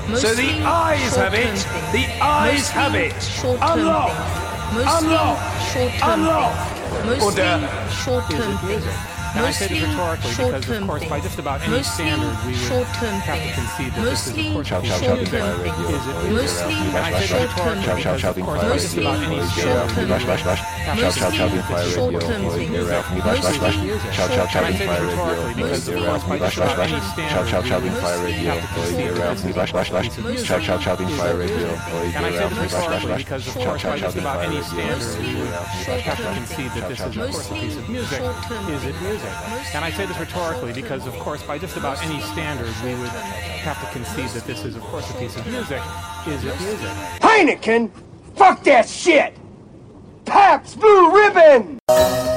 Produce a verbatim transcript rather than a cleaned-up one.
So the eyes have it. The eyes have it. Unlock. Unlock. Unlock. Mostly short-term things. And I say this rhetorically because, of course, by just about any standard, we would have to concede that this is, of course, Chow Chow Chow Being Fire Radio. Mostly and I say this rhetorically Chow Chow because, Chow of Being course, Fire by just about any standard, Radio. Bash Bash Bash. Chow Chow Chow Being Fire Radio. Bash Bash Bash. Chow Chow Chow Being Fire Radio. Bash Bash Bash. Chow Chow Chow Being Fire Radio. Bash Bash Bash. Chow Chow Chow Being Fire Radio. And I say this rhetorically because, of course, by just about any standard, we would have to concede that this is, of course, a piece of music. Is it music? And I say this rhetorically because, of course, by just about any standard, we would have to concede that this is, of course, a piece of music. Is it music? Heineken? Fuck that shit! Pabst Blue Ribbon!